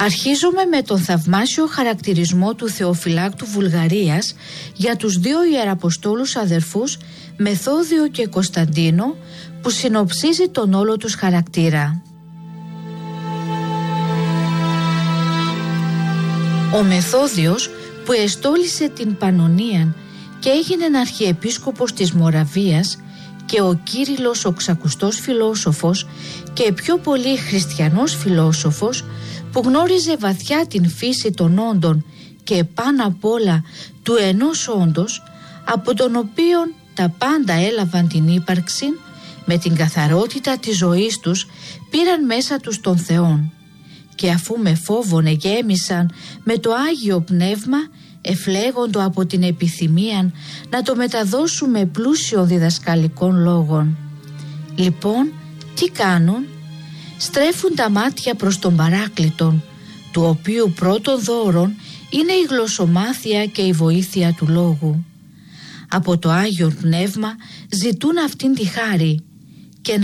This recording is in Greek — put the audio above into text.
Αρχίζουμε με τον θαυμάσιο χαρακτηρισμό του Θεοφυλάκτου Βουλγαρίας για τους δύο ιεραποστόλους αδερφούς Μεθόδιο και Κωνσταντίνο, που συνοψίζει τον όλο τους χαρακτήρα. Ο Μεθόδιος, που εστόλισε την Παννωνίαν και έγινε αρχιεπίσκοπος της Μοραβίας, και ο Κύριλλος ο ξακουστός φιλόσοφος και πιο πολύ χριστιανός φιλόσοφος, που γνώριζε βαθιά την φύση των όντων και πάνω απ' όλα του ενός όντος, από τον οποίον τα πάντα έλαβαν την ύπαρξη, με την καθαρότητα της ζωής τους πήραν μέσα τους τον Θεόν, και αφού με φόβον εγέμισαν με το Άγιο Πνεύμα, εφλέγοντο από την επιθυμία να το μεταδώσουμε πλούσιων διδασκαλικών λόγων. Λοιπόν, τι κάνουν? Στρέφουν τα μάτια προς τον Παράκλητον, του οποίου πρώτον δώρον είναι η γλωσσομάθεια και η βοήθεια του λόγου. Από το Άγιο Πνεύμα ζητούν αυτήν τη χάρη,